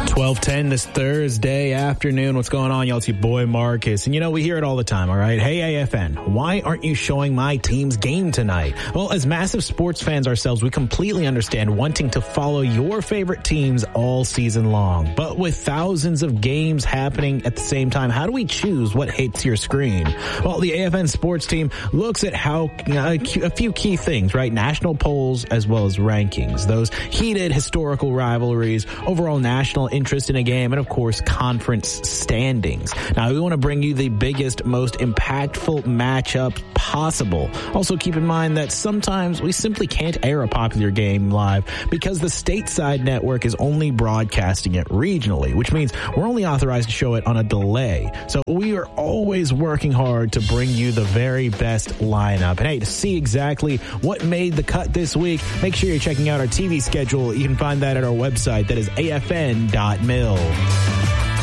12:10 this Thursday afternoon. What's going on, y'all? It's your boy Marcus. And you know, we hear it all the time, all right? Hey, AFN, why aren't you showing my team's game tonight? Well, as massive sports fans ourselves, we completely understand wanting to follow your favorite teams all season long. But with thousands of games happening at the same time, how do we choose what hits your screen? Well, the AFN sports team looks at a few key things, right? National polls as well as rankings, those heated historical rivalries, overall national interest in a game, and of course conference standings. Now we want to bring you the biggest, most impactful matchups possible. Also keep in mind that sometimes we simply can't air a popular game live because the stateside network is only broadcasting it regionally, which means we're only authorized to show it on a delay. So we are always working hard to bring you the very best lineup. And hey, to see exactly what made the cut this week, make sure you're checking out our TV schedule. You can find that at our website. That is afn.mil.